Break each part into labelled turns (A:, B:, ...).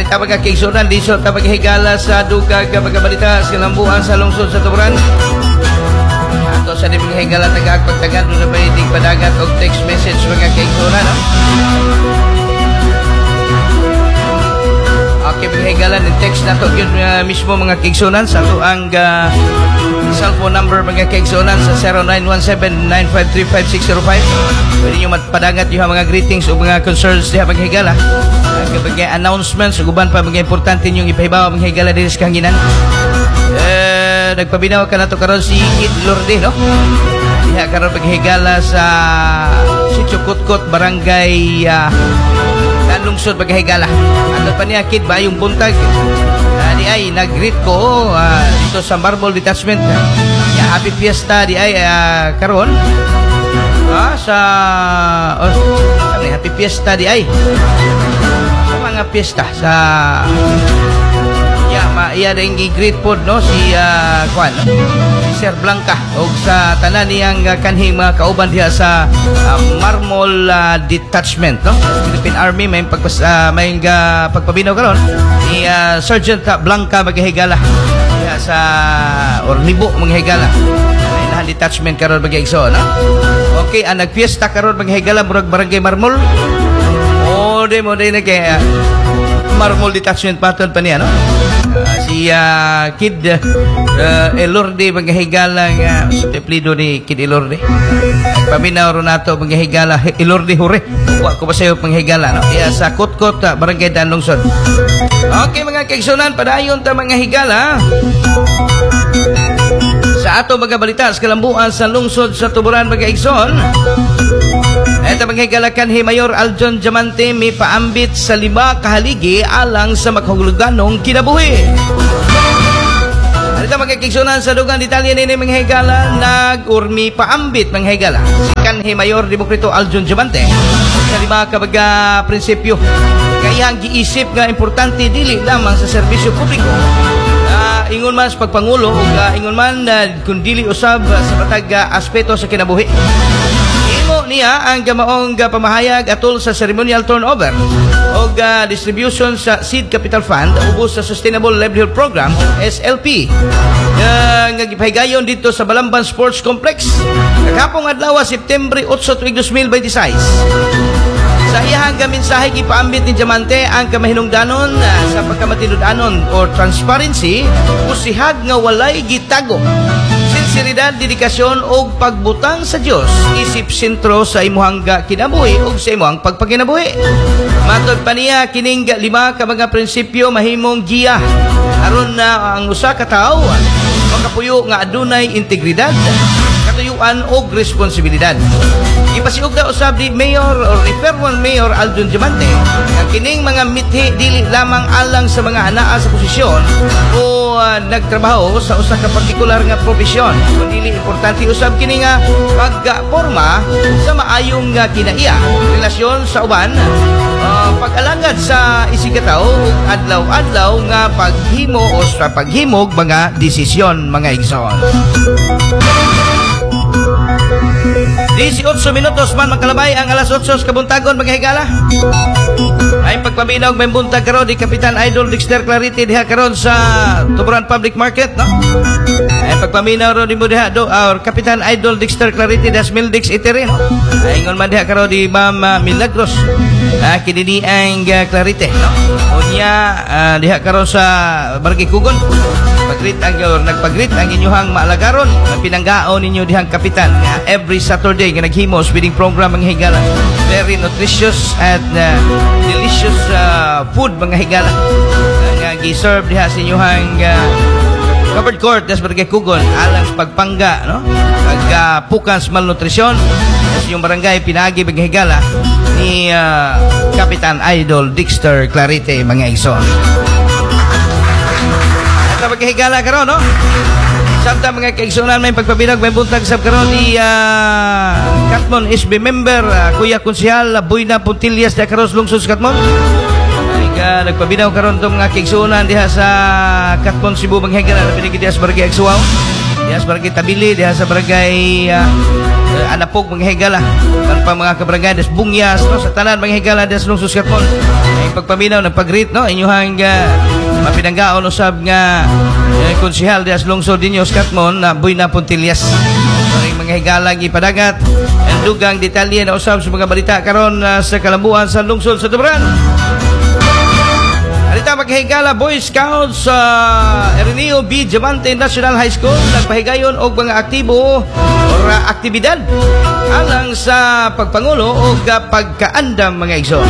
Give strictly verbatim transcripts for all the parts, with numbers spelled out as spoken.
A: Arita magkakigsunan, lisod na maghigala sa dugag magabalita sa kalambuan sa lungsod sa Tuburan. Ato sa di maghigala tagagpagtagan doon na pwedeng padagat o text message magkakigsunan. No? Okay, maghigala ng text na to yun uh, mismo mga kigsunan sa ito ang uh, cellphone number mga kigsunan sa zero nine one seven nine five three five six zero five. Pwede nyo matpadagat yung mga greetings o mga concerns diha maghigala. Kapag announcements, uguban pa mga importante yung ipahibaw mga higala din sa kanginan. Eh, nagpabinaw ka na to karon si Kid Lorde, no? Diha karon maghigala sa Sitio Kutkot, Barangay uh, Lungsod maghigala. Ano pa niya, Kid, ba yung buntag? Uh, di ay, nag-greet ko uh, dito sa Marble Detachment. Uh, yeah, happy fiesta di ay uh, karon. Ah, sa oh, happy fiesta di ay. Mga piyesta sa ya ma iya ring i-greet pod no si uh, Juan no? Si Sir Blanca og sa tanan niyang uh, kanhing mga kauban diha sa uh, Marmol uh, Detachment no Philippine Army may pagpas uh, may uh, pagpabinaw karon ni uh, Sergeant Blanca maghigala diha sa or libo maghigala inahan detachment karon magigso no. Okay, ang nagpiesta karon maghigala murag Barangay Marmol. Mode mo din na kaya Marmol Detachment paton pa niya, no? Uh, si uh, Kid uh, Elorde maghigalang uh, sa teplido ni Kid Elorde. Paminaw ron nato maghigala Elorde Hure. Wa ko pa sayo panghigala, no? Iya sa Kutkot, uh, Barangay Danlungsod. Okay, mga kaigsunan, padayon ta mga higala. Sa ato mga balita sa kalambuan sa lungsod sa Tuburan mga igsoon. Ito maghigalakan hi Mayor Aljon Diamante may paambit sa lima kahaligi alang sa makahuluganong kinabuhi. Ito magkikigsunan sa dugang detalye nini manghigala nag-urmi paambit manghigala. Sikan hi Mayor Demokrito Aljon Diamante sa lima kabaga prinsipyo. Kaya ang giisip nga importante dili lamang sa serbisyo publiko. Uh, ingon man sa pagpangulo o uh, ingon man uh, kung dili usab uh, sa matag uh, aspeto sa kinabuhi. Imo niya ang gamaong uh, pamahayag atol sa ceremonial turnover o uh, distribution sa Seed Capital Fund ubos sa Sustainable Livelihood Program S L P uh, nga gipahigayon dito sa Balamban Sports Complex kakapong adlaw September eight tuig two thousand twenty-six. Sa iyahang mensahe gipaambit ni Diamante ang kamahinungdanon uh, sa pagkamatinud-anon or transparency usihag nga walay gitago. Sinseridad, dedikasyon o pagbutang sa Dios isip sentro sa imuhang kinabuhi o sa imuhang pagpakinabuhi. Matod pa niya kining lima ka mga prinsipyo mahimong giya aron na ang usa ka tawo makapuyo nga adunay integridad, katuyuan o responsibilidad. Ipasiug na usab ni Mayor or Referwan Mayor Aljon Diamante ang kining mga mithi dili lamang alang sa mga anaa sa posisyon o uh, nagtrabaho sa usa ka partikular nga profesyon, kundi importante usab kini nga pagporma sa maayong nga kinaiya, relasyon sa uban, uh, pag-alangad sa isigataw ug adlaw-adlaw nga paghimo o sa paghimog mga desisyon mga igsoon. eighteen minutos man magkalabay ang alas eight sa kabuntagon mga higala. Ay pagpaminaw may buntag karon di Kapitan Idol Dexter Clarity diha karon sa Tuburan Public Market, no? Ay pagpaminaw ro di mo diha do or Kapitan Idol Dexter Clarity das Mildex Iteri, no? Ay ingon man diha karon di Ma'am uh, Milagros. Ah kini ang uh, Clarity, no? Unya uh, diha karon sa Barangay Kugon. Pagrit ang or nagpagrit ang inyuhang maalagaron ang pinanggaon ninyo dihang Kapitan uh, every Saturday nga naghimo speeding program mga higala. Very nutritious and uh, delicious uh, food mga higala nga uh, gi-serve diha sa inyuhang uh, covered court des Barangay Kugon alang sa pagpangga, no? Pag uh, pukans malnutrisyon sa yung barangay pinagi mga higala ni uh, Kapitan Idol Dexter Clarity mga igsoon. Pagkahigala karon, no? Samtang mga kaigsunan may pagpabinag may buntag sab karon ni uh, Katmon S B member uh, Kuya Konsehal Boyna Puntillas da karon lungsod sa Katmon. Ay ka nagpabinaw karon tong mga kaigsunan diha sa Katmon Cebu manghigala na binigid sa Barangay Agsuaw. diha sa barangay Tabili, diha sa barangay uh, uh, Anapog mga higala, kan pa mga kabarangay des Bungyas no, sa tanan mga higala des lungsod Katmon. Ay pagpaminaw nagpagreet no inyuhang uh, mapinanggaon usab nga uh, konsehal des lungsod dinyo sa Katmon na Boy na Puntillas. Maring mga higala gipadagat ang dugang detalye na usab sa mga balita karon uh, sa kalambuan sa lungsod sa Tuburan. Alita maghigala Boy Scouts sa uh, Erneo B. Diamante National High School nagpahigayon og mga aktibo or uh, aktibidad alang sa pagpangulo o pagkaandam mga igsoon.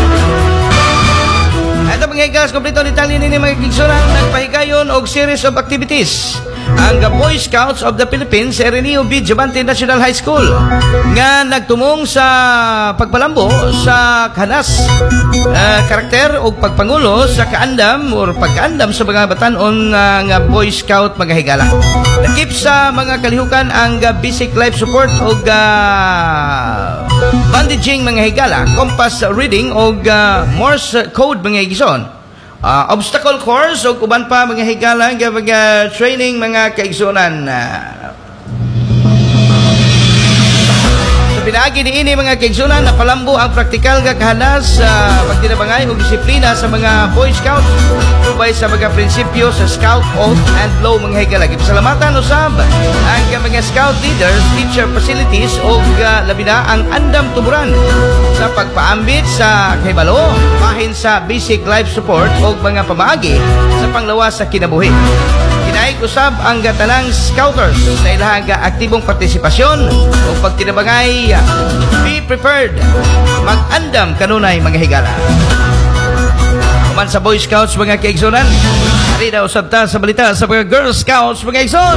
A: Ito mga higas, kompleto detalye nini mga igsoon nagpahigayon og series of activities ang Boy Scouts of the Philippines Erneo B. Diamante National High School nga nagtumong sa pagpalambo sa kanas uh, karakter o pagpangulo sa kaandam o pagkaandam sa mga batanon uh, nga Boy Scout mga higala. Nakip sa mga kalihukan ang uh, basic life support o uh, bandaging mga higala, compass reading o uh, Morse code mga higison. Uh, obstacle course o uban pa mga higala nga mga training mga kaigsunan. Uh, so pinagi ni ini mga kaigsunan na palambo ang praktikal nga kahanas sa uh, pagtinabangay o disiplina sa mga Boy Scouts ubay sa mga prinsipyo sa Scout Oath and Law mga higala. Gipasalamatan usab ang mga Scout leaders, teacher facilities o uh, labi na ang andam tuburan sa pagpaambit sa kahibalo bahin sa basic life support o mga pamaagi sa panglawas sa kinabuhi. Kinaig usab ang gatanang scouters sa ilahang aktibong partisipasyon o pagtinabangay. Be prepared mag-andam kanunay mga higala. Kuman sa Boy Scouts mga kaigsunan, hari na usab ta sa balita sa mga Girl Scouts mga kaigsun.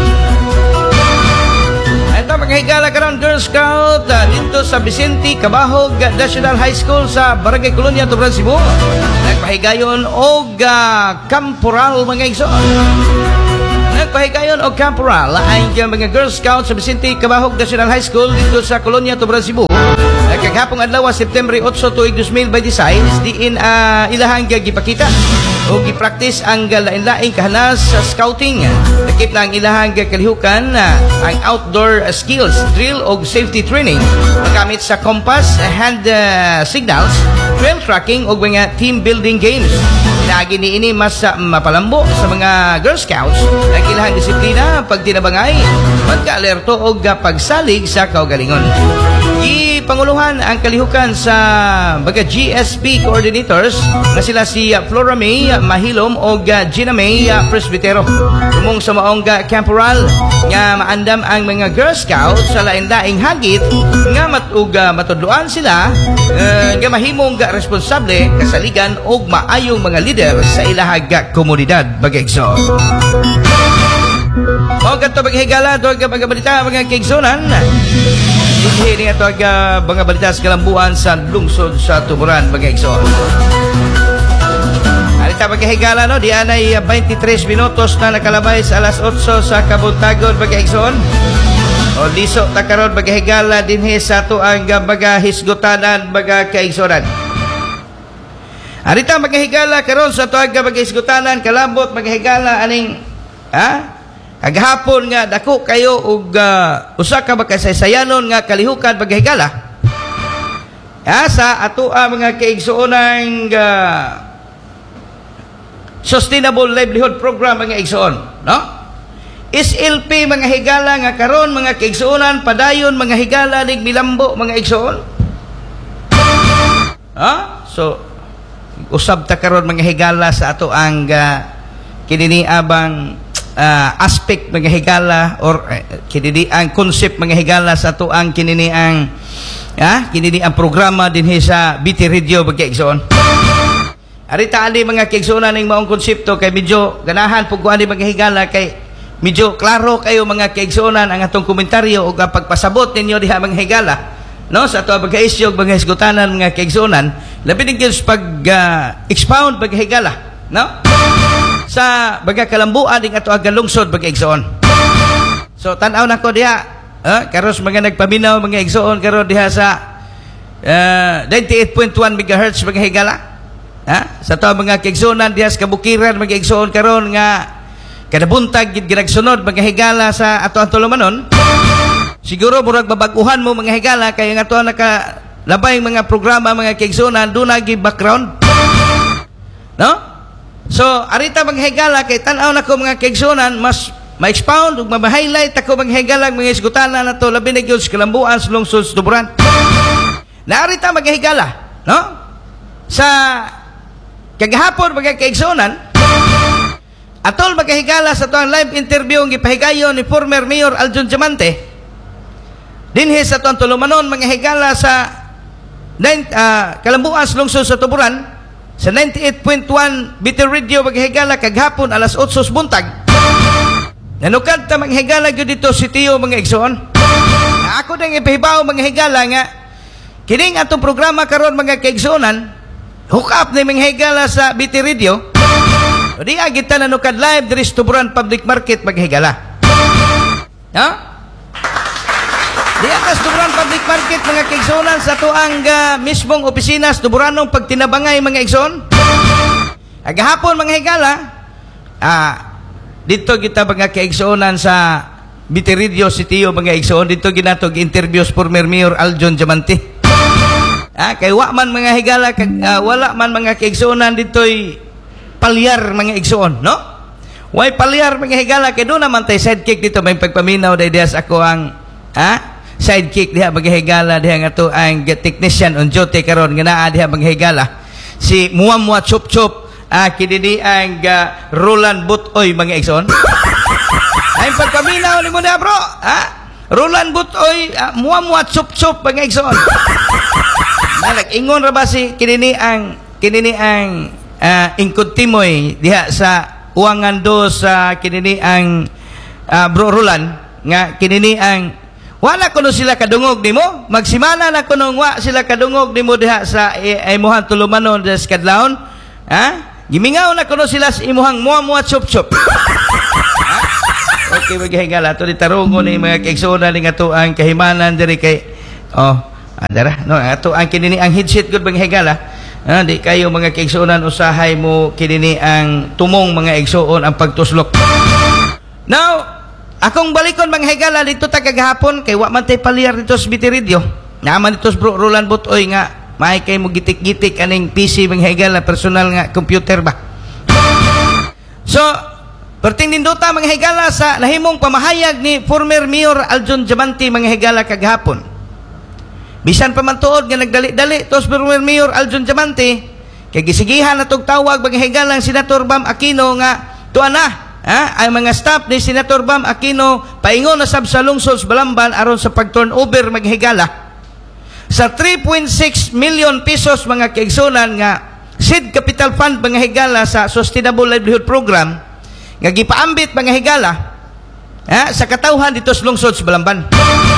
A: Ito mga higala karon Girl Scout uh, dito sa Vicente Cabahog National High School sa Barangay Colonia, Tuburan, Cebu. Nagpahigayon og uh, Camporal mga igsoon. Nagpahigayon og Camporal ang mga Girl Scout sa Vicente Cabahog National High School dito sa Colonia, Tuburan, Cebu. Nagkagapong adlaw September eight tuig twenty twenty-six diin uh, ilahang gipakita o gipractice ang lain-laing kahanas sa scouting. Nakip na ang ilahang kalihukan uh, ang outdoor uh, skills, drill o safety training magamit sa compass, hand uh, signals, trail tracking o mga team building games. Pinagi ni ini mas uh, mapalambo sa mga Girl Scouts ang ilahang disiplina, pagtinabangay, pagka-alerto o pagsalig sa kaugalingon. Ipanguluhan ang kalihukan sa baga G S P coordinators na sila si Flora May Mahilom o Gina May Presbitero. Tumong sa maong Camporal nga maandam ang mga Girl Scouts sa lain-laing hagit nga matuga matudloan sila uh, nga mahimong responsable kasaligan o maayong mga leader sa ilahag komunidad bagayson. O ganito maghigala ito ang mga balita mga kaigsunan. Hindi nga ito ang mga balita sa kalambuan sa lungsod sa Tuburan mga kaigsunan. Alita maghigala no, diyan ay twenty-three minutos na nakalabay sa alas eight sa kabuntagon mga kaigsunan. O liso takaron maghigala dinhi sa ito ang mga hisgutanan mga kaigsunan. Alita maghigala karon sa ito ang mga hisgutanan kalambot maghigala aning ha? Agahapon nga dako kayo og uh, usa ka makasaysayanon nga kalihukan paghigala. Asa ato ang mga kaigsuonang uh, Sustainable Livelihood Program mga igsuon, no? S L P mga higala nga karon mga kaigsuonan padayon mga higala nig milambo mga igsuon. Ha? So usab ta karon mga higala sa ato ang uh, kinini abang Uh, aspect mga higala or uh, kinini ang concept mga higala sa to ang kinini ang ah kinini ang programa dinhi sa B T Radio bagayson. Arita ali mga kaigsuonan ning maong konsepto kay medyo ganahan pug kuan mga higala kay medyo klaro kayo mga kaigsuonan ang atong komentaryo ug pagpasabot ninyo diha mga higala no sa ato mga isyu ug mga hisgutanan mga kaigsuonan labi din pag uh, expound mga higala no sa baga kalambuan ding ato aga lungsod baga igsoon. So tan-aw nako diha, eh, karos mga nagpaminaw mga igsoon karon diha sa uh, ninety-eight point one megahertz baga higala. Ha? Sa to mga kaigsuonan diha sa kabukiran mga igsoon karon nga kada buntag gid ginagsunod mga higala sa ato ang tulumanon. Siguro murag babaguhan mo mga higala kay nga ato naka labay mga programa mga kaigsunan do na gi background. No? So arita mga higala kay tan-aw nako mga kaigsunan mas ma-expound ug ma-highlight ako mga higala mga isgutana nato labi na gyud sa kalambuan sa lungsod sa Tuburan. Naarita mga higala, no? Sa kagahapon mga kaigsunan, atol mga higala sa tuang live interview ang gipahigayon ni former Mayor Aljon Diamante dinhi sa tuang tulumanon mga higala sa uh, kalambuan sa lungsod sa Tuburan sa ninety-eight point one B T Radio mga higala kaghapon alas otso buntag. Nanukad ta mga higala gyud dito si Tio mga igsoon. Na ako dang ipahibaw mga higala nga kining atong programa karon mga kaigsuonan hook up ni mga higala sa B T Radio. O di agita nanukad live diri sa Tuburan Public Market mga higala. Ha? Di akas Tuburan Public Market mga kaigsuonan sa tuang uh, mismong opisina sa Tuburanong pagtinabangay mga igsoon. Agahapon mga higala ah dito kita mga kaigsuonan sa B T Radio si Tio mga igsoon dito ginatog interviews former Mayor Aljon Diamante. Ah kay wa man mga higala kag uh, wala man mga kaigsuonan ditoy palyar mga igsoon, no? Way palyar mga higala kay do naman tay sidekick dito may pagpaminaw dai dias ako ang ha sidekick diha mga higala diha nga to ang technician on duty karon nga naa diha mga higala si Muamwa Chop Chop. Ah, kini ang uh, Roland Butoy mga igsoon. Ay pagpaminaw ni mo na bro. Ha? Roland Butoy, uh, muwa-muwa chup-chup mga igsoon. Nalag ingon ra ba si kini ang kini ang uh, ingkod timoy diha sa uwangan do sa kini ang uh, bro Roland nga kini ang wala kuno sila kadungog nimo magsimana na kuno wa sila kadungog nimo diha sa imuhang tulumanon sa kadlawon. Ha? Gimingaw na kuno sila sa imuhang muwa-muwa chup-chup. Okay, maghihingala ito di tarungon ni mga kaigsuonan ni nga to ang kahimanan diri kay oh, adara no ato ang kinini ang headset gud mga higala. Ah, di kayo mga kaigsuonan usahay mo kinini ang tumong mga igsuon ang pagtuslok. Now, akong balikon mga higala dito ta kagahapon kay wa man tay palyar dito sa B T Radio. Naman dito bro Roland Butoy nga may kay mo gitik-gitik aning P C mga higala personal nga computer ba. So, perting nindota mga higala sa nahimong pamahayag ni former Mayor Aljon Diamante mga higala kagahapon. Bisan pa man tuod nga nagdali-dali tos former Mayor Aljon Diamante kay gisigihan natog tawag mga higalang Senator Bam Aquino nga tuwa na ha, ang mga staff ni Senator Bam Aquino paingon na sab sa lungsod sa Balamban aron sa pag-turnover mga higala sa three point six million pesos mga kaigsunan nga seed capital fund mga higala sa Sustainable Livelihood Program nga gipaambit mga higala ha, sa katawhan dito sa lungsod sa Balamban.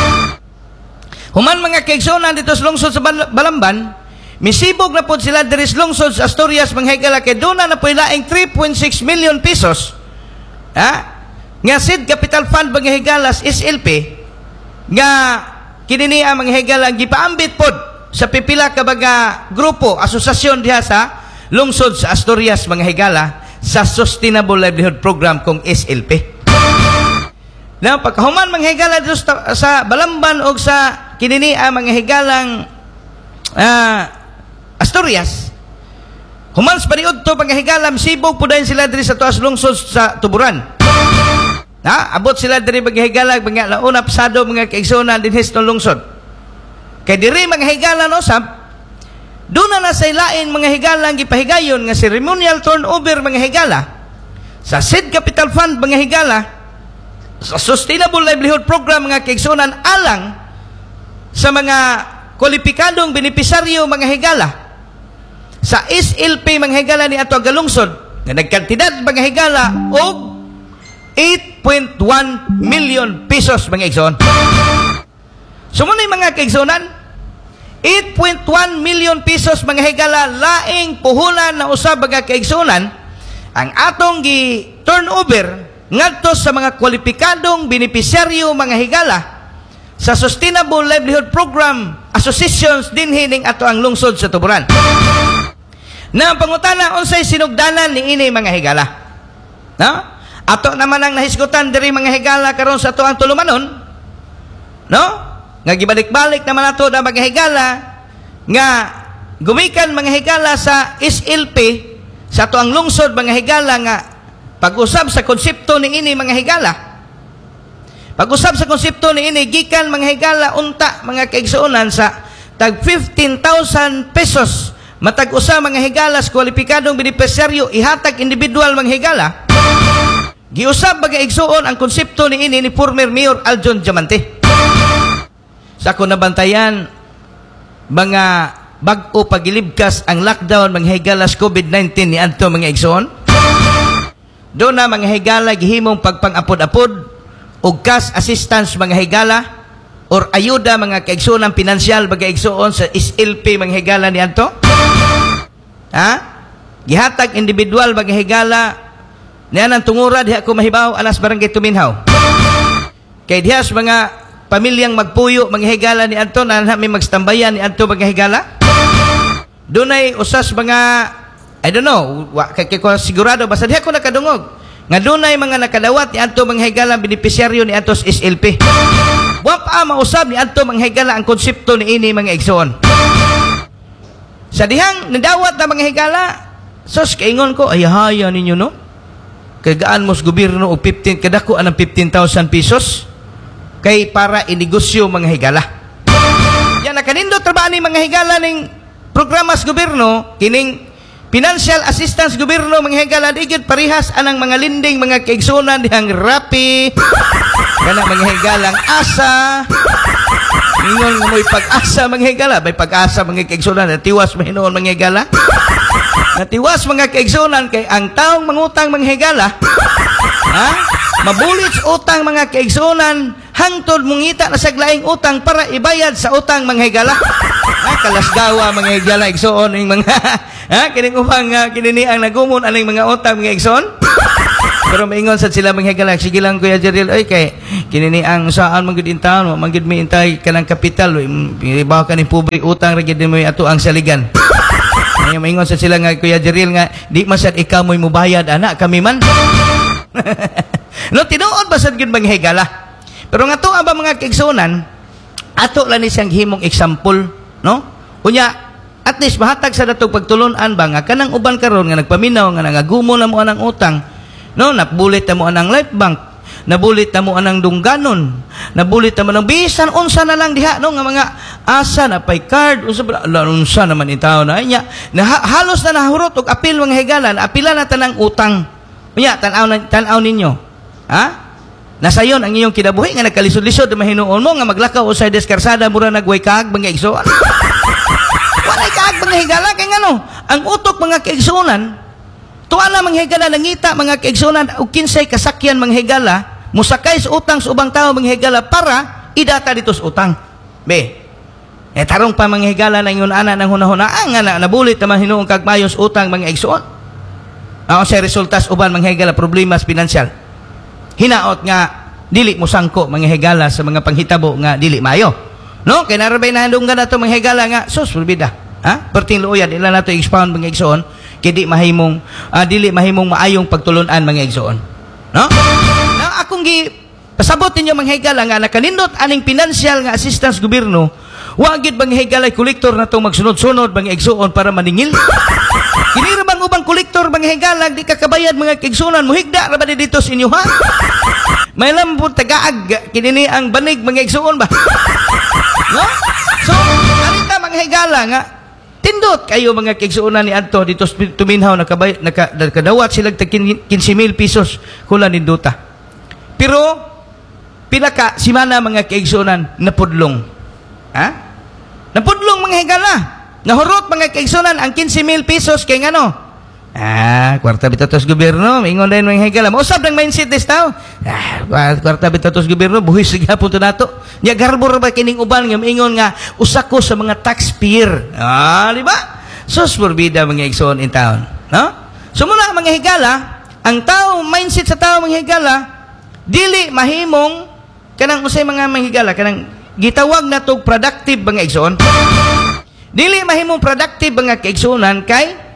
A: Human mga kaigsunan dito sa lungsod sa Balamban, misibog na po sila diri sa lungsod sa Asturias mga higala kay doon na po ilaing three point six million pesos ha, nga seed capital fund mga higala sa S L P nga kinini ang mga higala gipaambit pod sa pipila ka baga grupo asosasyon diha sa lungsod sa Asturias mga higala sa Sustainable Livelihood Program kung S L P. Now pagkahuman mga higala dito sa, sa Balamban o sa kinini ang mga higalang uh, Asturias, human sa paniud to mga higala misibog po dahil sila diri sa tuas lungsod sa Tuburan. Ha? Abot sila diri mga higala mga launa pasado mga kaigsunan din sa lungsod. Kay diri mga higala no sab doon na nasa ilain mga higalang gipahigayon nga ceremonial turnover mga higala sa seed capital fund mga higala sa Sustainable Livelihood Program mga kaigsunan alang sa mga kwalipikadong benepisaryo mga higala sa S L P mga higala ni ato galungsod nga nagkantidad mga higala og eight point one million pesos mga igsoon. Sumunod mga kaigsunan, eight point one million pesos mga higala laing puhunan na usab mga kaigsunan ang atong gi turnover ngadto sa mga kwalipikadong benepisyaryo mga higala sa Sustainable Livelihood Program associations dinhi ning ato ang lungsod sa Tuburan. Na pangutana unsay sinugdanan ni ini mga higala? No? Ato naman ang nahisgutan diri mga higala karon sa ato ang tulumanon. No? Nga gibalik-balik naman ato na mga higala nga gumikan mga higala sa S L P sa ato ang lungsod mga higala nga pag-usab sa konsepto ni ini mga higala. Pag-usab sa konsepto ni ini gikan mga higala unta mga kaigsuonan sa tag fifteen thousand pesos matag usa mga higala sa kwalipikadong benepisyaryo ihatag individual mga higala. Giusab mga igsuon ang konsepto ni ini ni former Mayor Aljon Diamante. Sa ako nabantayan mga bag-o pagilibkas ang lockdown mga higala sa COVID nineteen ni adto mga igsuon. Doon na mga higala gihimong pagpang-apod-apod o cash assistance mga higala or ayuda mga kaigsuon ang pinansyal mga igsuon sa S L P mga higala ni adto. Ha? Gihatag individual mga higala niyan ang tungura diha ko mahibaw alas barangay Tuminhaw. Kay diha sa mga pamilyang magpuyo mga higala ni adto na may magstambayan ni adto mga higala. Dunay usas mga I don't know, wa kay ko sigurado basta diha ko nakadungog nga dunay mga nakadawat ni adto mga higala benepisyaryo ni adto sa S L P. Wa pa mausab ni adto mga higala ang konsepto ni ini mga igsoon. Sa dihang nadawat na mga higala, sos kaingon ko ay haya ninyo no. Kagaan mo sa gobyerno og fifteen kadako anang fifteen thousand pesos kay para inegosyo mga higala. Yan nakanindot tra ba ni mga higala ning programa sa gobyerno kining financial assistance gobyerno mga higala digid parihas anang mga linding mga kaigsunan dihang Rappi kana mga higalang asa ingon nga mo'y pag-asa mga higala may pag-asa mga kaigsunan natiwas mahinoon mga higala natiwas mga kaigsunan kay ang taong mangutang mga higala ha mabulit sa utang mga kaigsunan hangtod mungita na sa glaing utang para ibayad sa utang mga higala ha kalasgawa mga higala igsuon ning mga ha kining upang uh, kinini ang nagumon aning mga utang mga igsuon. Pero maingon sad sila mga higala sige lang Kuya Jeril ay kay kinini ang saan man gid in town man gid mi intay kanang kapital ibaw ka ning pobre utang ra gid mo ato ang saligan. Ay maingon sad sila nga Kuya Jeril nga di masad ikaw mo'y mubayad ana kami man. No tinuod ba sad gid mga higala. Pero nga to ba mga kaigsuonan ato lang ni siyang himong example no. Unya at least mahatag sa datog pagtulon-an ba nga kanang uban karon nga nagpaminaw nga nangagumon na mo anang utang no nabulit na mo anang life bank nabulit na mo anang dungganon nabulit na mo ng bisan unsa na lang diha no nga mga asa na pay card unsa ba unsa naman itaw na nya na halos na nahurot og apil mga higala na apila na tanang utang unya tan-aw tan-aw ninyo ha nasayon ang iyong kinabuhi nga nagkalisod-lisod na mahinuon mo nga maglakaw usay deskarsada mura nagway kaag mga igsoon walay kaag mga higala kay ngano ang utok mga kaigsuonan tuwa na mga higala nangita mga kaigsuonan og kinsay kasakyan mga higala musakay sa utang sa ubang tao mga higala para idata dito sa utang be eh tarong pa mga higala na ingon ana nang hunahunaan nga na nabulit naman hinuong kag mayos utang mga igsuon ang sa resultas uban mga higala problemas pinansyal hinaot nga dili mo sangko mga higala sa mga panghitabo nga dili mayo no kay narabay na handunggan nato mga higala nga sus pulbida ha perting luoyan ila nato expound mga igsuon kay di mahimong uh, dili mahimong maayong pagtulon-an mga igsuon no na akong gi pasabot ninyo mga higala nga nakanindot aning financial nga assistance gobyerno wa gid mga higala kolektor nato magsunod-sunod mga igsuon para maningil kini ra bang ubang kolektor mga higala di kakabayad mga igsuonan muhigda ra ba dito sa inyo ha may lambot tagaag kini ang banig mga igsuon ba no so alita mga higala nga tindot kayo mga kaigsuonan ni adto dito Tuminhaw nakabay naka, nakadawat sila tag fifteen mil pesos kula ninduta pero pinaka simana mga kaigsuonan napudlong ha napudlong mga higala nahurot mga kaigsuonan ang fifteen mil pesos kay ngano ah kwarta bitatos gobyerno ingon din mga higala mausab ng mindset des tao ah kwarta bitatos gobyerno buhis sig hapon to nato nya garbor ba kining uban nga ingon nga usa ko sa mga taxpayer ah di ba sus forbida mga igsoon in town no so muna mga higala ang tao mindset sa tao mga higala dili mahimong kanang usay mga mga higala kanang gitawag na tog productive mga igsoon dili mahimong productive mga kaigsuonan kay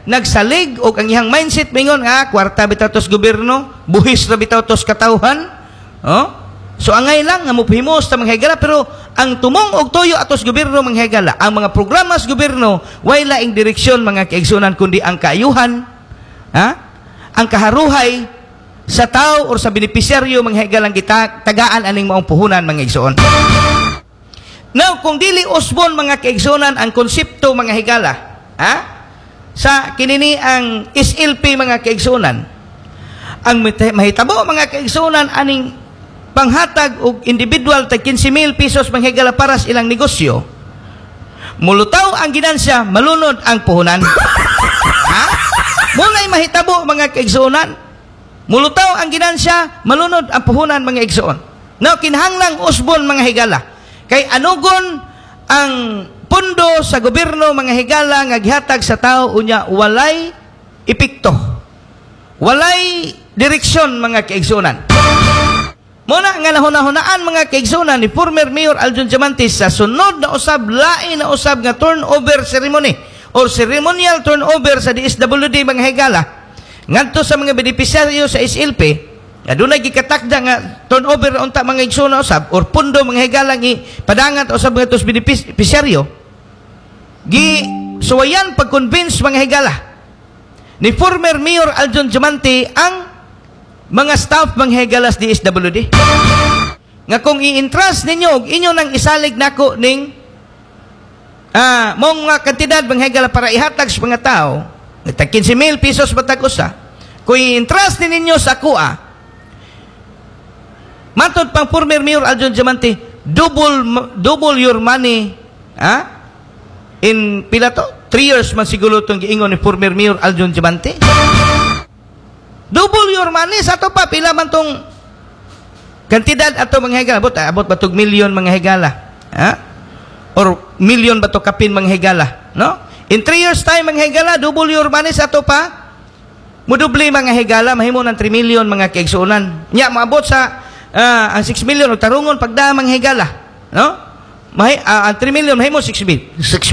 A: nagsalig o ang iyang mindset mingon nga kwarta bitaw tos gobyerno, buhis ra bitaw tos katawhan. Oh? So angay lang nga mopahimos ta mga higala, pero ang tumong og tuyo atos gobyerno mga higala, ang mga programa sa gobyerno way laing direksyon mga kaigsunan kundi ang kaayuhan, ha? Ang kaharuhay sa tao or sa benepisyaryo mga higalang kita tagaan aning maong puhunan mga igsoon. Now, kung dili usbon mga kaigsunan ang konsepto mga higala, ha? Sa kinini ang S L P mga kaigsunan, ang mahitabo mga kaigsunan aning panghatag og individual tag fifteen mil pesos mga higala para sa ilang negosyo, mulutaw ang ginansya, malunod ang puhunan. Ha? Muna'y mahitabo mga kaigsunan, mulutaw ang ginansya, malunod ang puhunan mga igsoon. Now, kinahanglang usbon mga higala, kay anugon ang pundo sa gobyerno mga higala nga gihatag sa tao unya walay epekto, walay direksyon mga kaigsunan. Muna nga nahuna-hunaan mga kaigsunan ni former Mayor Aljun Diamante sa sunod na usab, lain na usab nga turnover ceremony or ceremonial turnover sa D S W D mga higala ngadto sa mga benepisyaryo sa S L P, nga dunay gikatakda nga turnover unta mga igsoon usab or pundo mga higala gi padangat usab nga tos benepisyaryo, gi suwayan pag-convince mga higala ni former Mayor Aljun Diamante ang mga staff mga higalas D S W D nga kung i-entrust ninyo og inyo nang isalig nako ning ah mong mga kantidad mga higala para ihatag sa mga tao tag fifteen mil pesos batag usa, kung i-entrust ninyo sa kuha, matod pang former Mayor Aljun Diamante, double double your money, ha? In pila to? three years man siguro itong giingon ni former Mayor Aljun Diamante. Double your money sa to pa pila man tong kantidad ato mga higala, abot abot ba tog million mga higala, ha? Or million ba to kapin mga higala, no? In three years time mga higala, double your money sa to pa mudubli mga higala, mahimo ng three million mga kaigsuonan nya, maabot sa uh, ang six million o tarungon pagda mga higala, no? Mahi, uh, ang three million mahimo six